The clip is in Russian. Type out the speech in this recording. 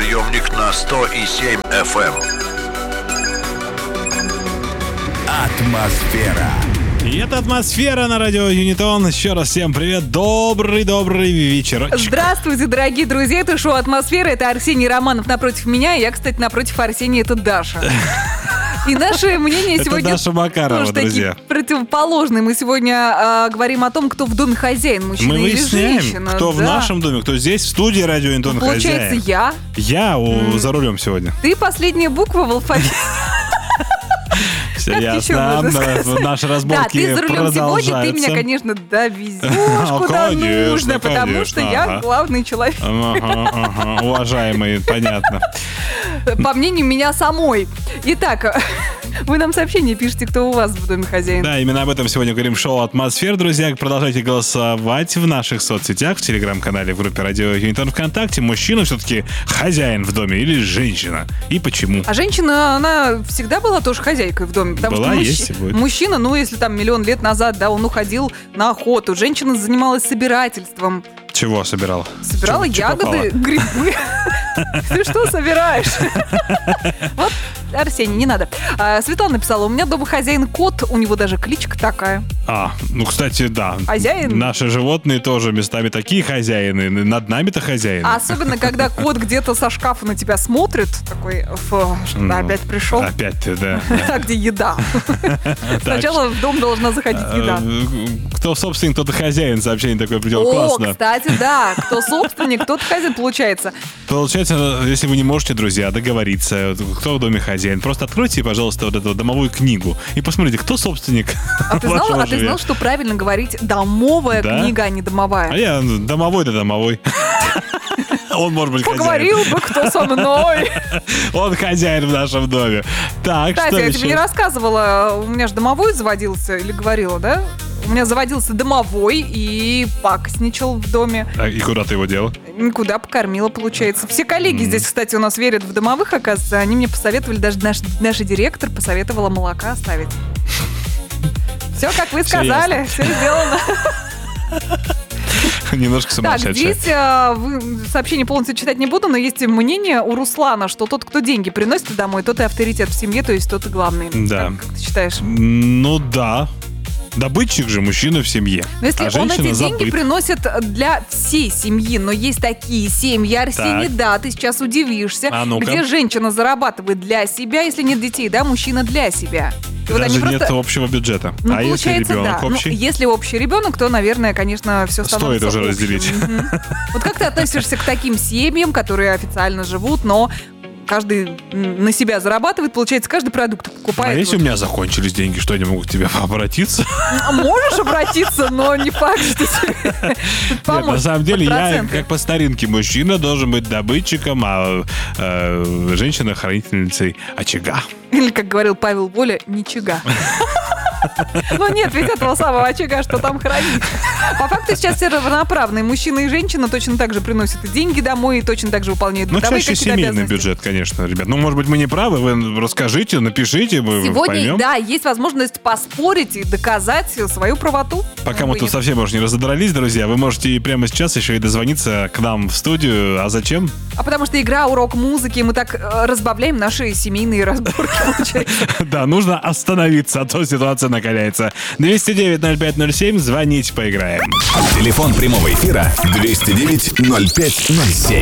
приемник на 100,7 FM. Атмосфера. И это «Атмосфера» на радио Юнитон. Еще раз всем привет. Добрый вечерочек. Здравствуйте, дорогие друзья. Это шоу «Атмосфера». Это Арсений Романов напротив меня. Я, кстати, напротив Арсения. Это Даша. И наши мнения сегодня Даша Макарова, тоже друзья. такие противоположные. Мы сегодня говорим о том, кто в доме хозяин, мужчина Мы или выясняем, женщина. кто в нашем доме, кто здесь, в студии радио Юнитон хозяин. Получается, я. Я за рулем сегодня. Ты последняя буква в алфавите. Все Как еще ясно. можно сказать? Наши Да, разборки ты за рулем продолжаются. сегодня, ты меня, конечно, довезешь куда Конечно, нужно, потому что я ага. главный человек. Ага. Уважаемые, понятно. По мнению меня самой. Итак, вы нам сообщение пишите, кто у вас в доме хозяин. Да, именно об этом сегодня говорим в шоу «Атмосфера». Друзья, продолжайте голосовать в наших соцсетях, в телеграм-канале, в группе радио Юнитон ВКонтакте. Мужчина все-таки хозяин в доме или женщина? И почему? А женщина, она всегда была тоже хозяйкой в доме. Потому Была, что есть и будет. мужчина, ну, если там миллион лет назад, да, он уходил на охоту. Женщина занималась собирательством. Чего собирал? Собирала Чё ягоды, попало? грибы. Ты что собираешь? Вот, Арсений, не надо. Светлана написала, у меня дома хозяин кот, у него даже кличка такая. Ну, кстати, да. Хозяин? Наши животные тоже местами такие хозяины. Над нами-то хозяин. Особенно, когда кот где-то со шкафа на тебя смотрит, такой, фу, что опять пришел. Опять ты, да. А где еда? Сначала в дом должна заходить еда. Кто собственник, тот и хозяин. Сообщение такое придет. О, Классно. кстати, да. Кто собственник, тот хозяин получается. Получается, если вы не можете, друзья, договориться, кто в доме хозяин, просто откройте, пожалуйста, вот эту домовую книгу и посмотрите, кто собственник вашего А ты жилья. знал, что правильно говорить домовая Да? книга, а не домовая? А я домовой да домовой. Он может быть Поговорил хозяин. бы кто со мной. Он хозяин в нашем доме. Так, Кстати, что я тебе не еще? рассказывала, у меня же домовой заводился, или говорила, да? У меня заводился домовой и пакостничал в доме. И куда ты его делал? Никуда покормила, получается. Все коллеги здесь, кстати, у нас верят в домовых, оказывается. Они мне посоветовали, даже наша директор посоветовала молока оставить. Все, как вы сказали, все сделано. Немножко Так, сумасшедшая. здесь сообщение полностью читать не буду, но есть мнение у Руслана, что тот, кто деньги приносит домой, тот и авторитет в семье, то есть тот и главный. Да. Как ты считаешь? Ну да. Добытчик же мужчина в семье. Но если а он эти женщина деньги забыт. приносит для всей семьи, но есть такие семьи, Арсений, Так. да, ты сейчас удивишься, А ну-ка. где женщина зарабатывает для себя, если нет детей, да, мужчина для себя. И вот Даже они нет общего бюджета. Ну, а если получается, ребенок да. общий? Ну, если общий ребенок, то, наверное, конечно, все становится Стоит уже общим. разделить. Мгм. Вот как ты относишься к таким семьям, которые официально живут, но каждый на себя зарабатывает, получается, каждый продукт покупает. А если у вот. меня закончились деньги, что я не могу к тебе обратиться? Можешь обратиться, но не факт, что тебе Нет, поможет. на самом деле Под я, проценты. как по старинке, мужчина должен быть добытчиком, а женщина хранительницей очага. Или, как говорил Павел Воля, ничего. Ну нет, ведь этого самого очага, что там хранить. По факту сейчас все равноправные. Мужчина и женщина точно так же приносят и деньги домой, и точно так же выполняют Ну, бытовые чаще какие-то семейный обязанности. бюджет, конечно, ребят. Ну, может быть, мы не правы, вы расскажите, напишите, мы Сегодня, поймем. да, есть возможность поспорить и доказать свою правоту. Пока мы Вы тут нет. совсем уже не разодрались, друзья, вы можете и прямо сейчас еще и дозвониться к нам в студию. А зачем? А потому что игра, урок музыки, мы так разбавляем наши семейные разборки, получается. Да, нужно остановиться, а то ситуация накаляется. 209-05-07, звоните, поиграем. Телефон прямого эфира 209-05-07.